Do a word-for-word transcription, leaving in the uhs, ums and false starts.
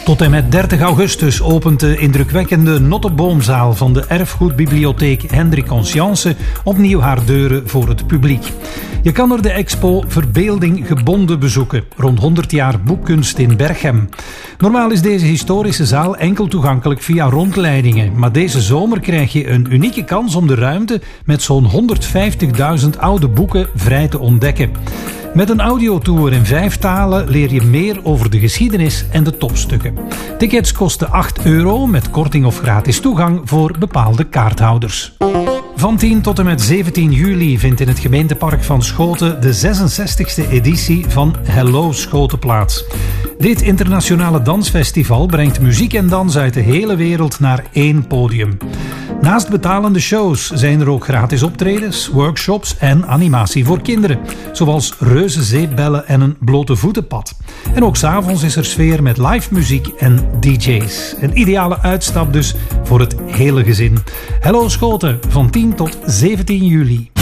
Tot en met dertig augustus opent de indrukwekkende Notteboomzaal van de Erfgoedbibliotheek Hendrik Conscience opnieuw haar deuren voor het publiek. Je kan er de expo Verbeelding Gebonden bezoeken, rond honderd jaar boekkunst in Berchem. Normaal is deze historische zaal enkel toegankelijk via rondleidingen, maar deze zomer krijg je een unieke kans om de ruimte met zo'n honderdvijftigduizend oude boeken vrij te ontdekken. Met een audiotour in vijf talen leer je meer over de geschiedenis en de topstukken. Tickets kosten acht euro met korting of gratis toegang voor bepaalde kaarthouders. Van tien tot en met zeventien juli vindt in het gemeentepark van Schoten de zesenzestigste editie van Hello Schoten plaats. Dit internationale dansfestival brengt muziek en dans uit de hele wereld naar één podium. Naast betalende shows zijn er ook gratis optredens, workshops en animatie voor kinderen, zoals reuze zeepbellen en een blote voetenpad. En ook 's avonds is er sfeer met live muziek en D J's. Een ideale uitstap dus voor het hele gezin. Hello Schoten, van tien tot zeventien juli.